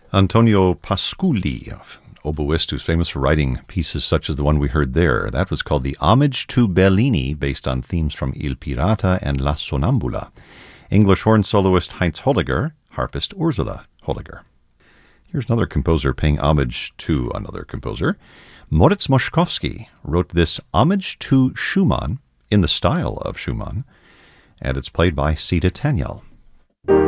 Antonio Pasculi, oboist who's famous for writing pieces such as the one we heard there. That was called the Homage to Bellini, based on themes from Il Pirata and La Sonnambula. English horn soloist Heinz Holliger, harpist Ursula Holliger. Here's another composer paying homage to another composer. Moritz Moszkowski wrote this Homage to Schumann in the style of Schumann, and it's played by Sita Tanyel.